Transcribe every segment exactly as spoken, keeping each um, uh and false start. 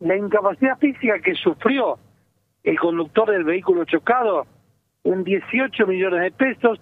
la incapacidad física que sufrió el conductor del vehículo chocado en dieciocho millones de pesos,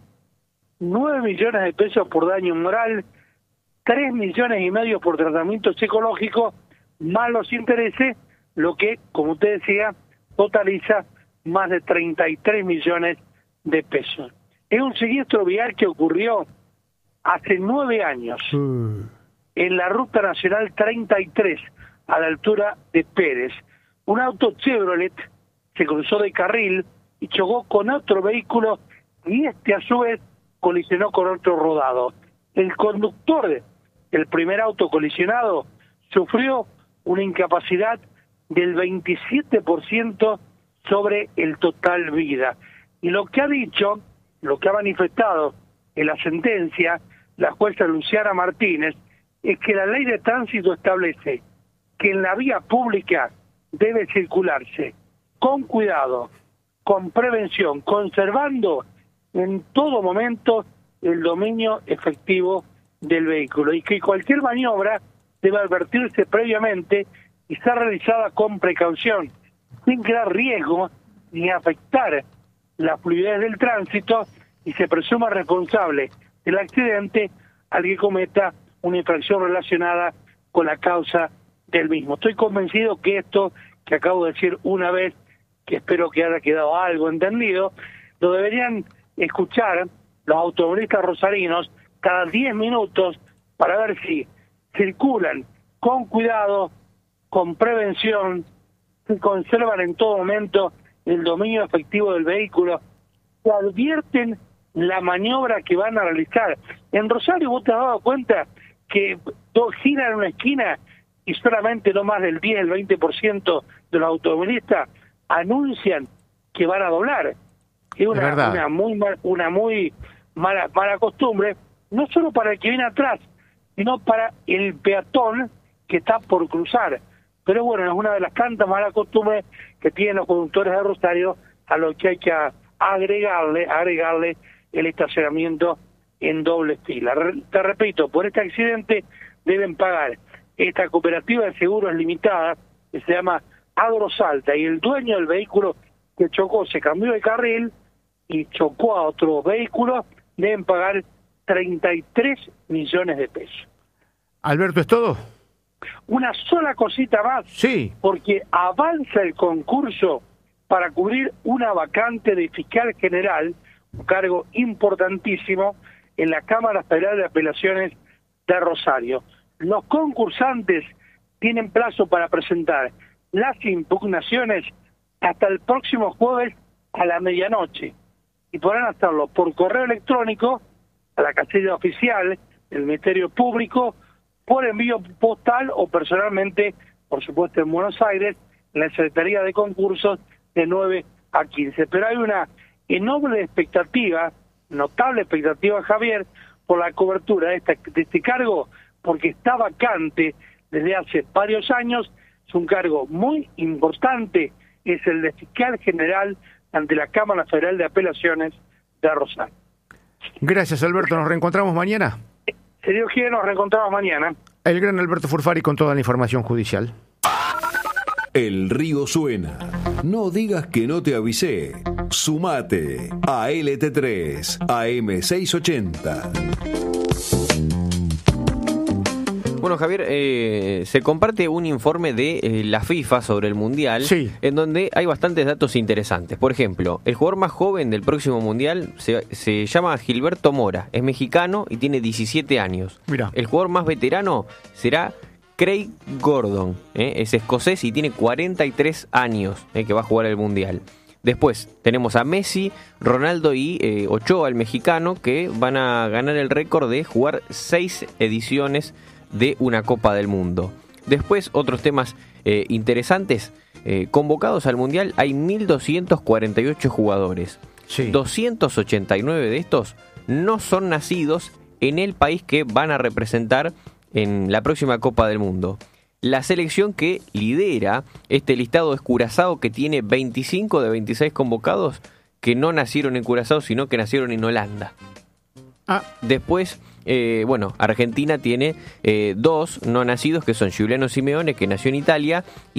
nueve millones de pesos por daño moral, tres millones y medio por tratamiento psicológico, más los intereses, lo que, como usted decía, totaliza más de treinta y tres millones de pesos. Es un siniestro vial que ocurrió hace nueve años mm. en la Ruta Nacional treinta y tres, a la altura de Pérez. Un auto Chevrolet se cruzó de carril y chocó con otro vehículo y este a su vez colisionó con otro rodado. El conductor del primer auto colisionado sufrió una incapacidad del veintisiete por ciento sobre el total vida. Y lo que ha dicho, lo que ha manifestado en la sentencia la jueza Luciana Martínez, es que la ley de tránsito establece que en la vía pública debe circularse con cuidado, con prevención, conservando en todo momento el dominio efectivo del vehículo y que cualquier maniobra debe advertirse previamente y ser realizada con precaución, sin crear riesgo ni afectar la fluidez del tránsito y se presuma responsable del accidente al que cometa una infracción relacionada con la causa del mismo. Estoy convencido que esto que acabo de decir una vez, que espero que haya quedado algo entendido, lo deberían escuchar los automovilistas rosarinos cada diez minutos para ver si circulan con cuidado, con prevención, si conservan en todo momento el dominio efectivo del vehículo, se advierten la maniobra que van a realizar. En Rosario vos te has dado cuenta que dos giran en una esquina y solamente no más del diez, el veinte por ciento de los automovilistas anuncian que van a doblar. Es una, es una muy mal, una muy mala, mala costumbre, no solo para el que viene atrás, sino para el peatón que está por cruzar. Pero bueno, es una de las tantas malas costumbres que tienen los conductores de Rosario, a lo que hay que agregarle, agregarle el estacionamiento en doble fila. Te repito, por este accidente deben pagar esta cooperativa de seguros limitada, que se llama Agrosalta, y el dueño del vehículo que chocó se cambió de carril y chocó a otros vehículos, deben pagar treinta y tres millones de pesos. Alberto, ¿es todo? Una sola cosita más, sí, porque avanza el concurso para cubrir una vacante de fiscal general, un cargo importantísimo en la Cámara Federal de Apelaciones de Rosario. Los concursantes tienen plazo para presentar las impugnaciones hasta el próximo jueves a la medianoche y podrán hacerlo por correo electrónico a la casilla oficial del Ministerio Público, por envío postal o personalmente, por supuesto en Buenos Aires, en la Secretaría de Concursos de nueve a quince. Pero hay una enorme expectativa, notable expectativa, Javier, por la cobertura de, esta, de este cargo, porque está vacante desde hace varios años. Es un cargo muy importante, es el de fiscal general ante la Cámara Federal de Apelaciones de Rosario. Gracias, Alberto. ¿Nos reencontramos mañana? Si Dios quiere, nos reencontramos mañana. El gran Alberto Furfari con toda la información judicial. El río suena. No digas que no te avisé. Sumate a L T tres, A M seiscientos ochenta. Bueno, Javier, eh, se comparte un informe de eh, la FIFA sobre el Mundial, sí, en donde hay bastantes datos interesantes. Por ejemplo, el jugador más joven del próximo Mundial se, se llama Gilberto Mora, es mexicano y tiene diecisiete años. Mirá. El jugador más veterano será Craig Gordon, eh, es escocés y tiene cuarenta y tres años, eh, que va a jugar el Mundial. Después tenemos a Messi, Ronaldo y eh, Ochoa, el mexicano, que van a ganar el récord de jugar seis ediciones de una Copa del Mundo. Después, otros temas eh, interesantes. Eh, convocados al Mundial hay mil doscientos cuarenta y ocho jugadores. Sí. doscientos ochenta y nueve de estos no son nacidos en el país que van a representar en la próxima Copa del Mundo. La selección que lidera este listado es Curazao, que tiene veinticinco de veintiséis convocados que no nacieron en Curazao, sino que nacieron en Holanda. Ah. Después, eh, bueno, Argentina tiene eh, dos no nacidos, que son Giuliano Simeone, que nació en Italia, y